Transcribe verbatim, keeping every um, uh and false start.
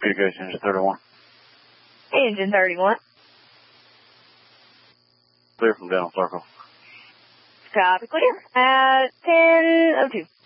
Communication, engine thirty-one. Engine thirty-one. Clear from down circle. Copy, clear. At ten oh two.